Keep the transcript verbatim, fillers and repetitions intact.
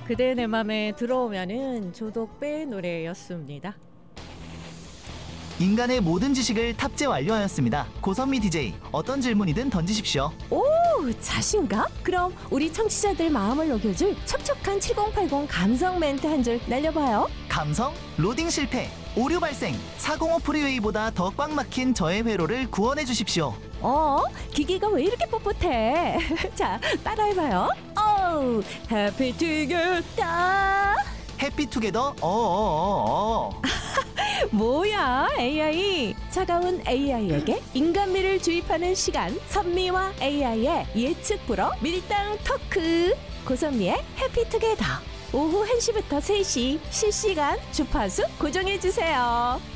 그대 내 맘에 들어오면은 조덕배의 노래였습니다. 인간의 모든 지식을 탑재 완료하였습니다. 고선미 디제이, 어떤 질문이든 던지십시오. 오, 자신감? 그럼 우리 청취자들 마음을 녹여줄 촉촉한 칠공팔공 감성 멘트 한 줄 날려봐요. 감성? 로딩 실패, 오류 발생, 사공오 프리웨이보다 더 꽉 막힌 저의 회로를 구원해 주십시오. 어? 기계가 왜 이렇게 뻣뻣해? 자, 따라해봐요. 오, 해피 투게더. 해피투게더 어어어어. 뭐야, 에이아이. 차가운 에이아이에게 인간미를 주입하는 시간. 선미와 에이아이의 예측 불허 밀당 토크. 고선미의 해피투게더. 오후 한 시부터 세 시 실시간 주파수 고정해주세요.